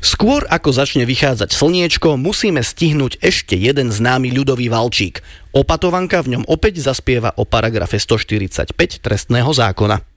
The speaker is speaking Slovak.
Skôr ako začne vychádzať slniečko, musíme stihnúť ešte jeden známy ľudový valčík. Opatovanka v ňom opäť zaspieva o paragrafe 145 trestného zákona.